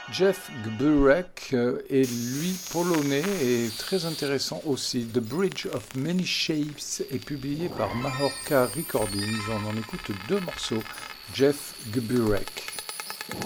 Jeff Gburek est lui polonais et très intéressant aussi. The Bridge of Many Shapes est publié par Mahorka Recordings. On en écoute deux morceaux. Jeff Gburek.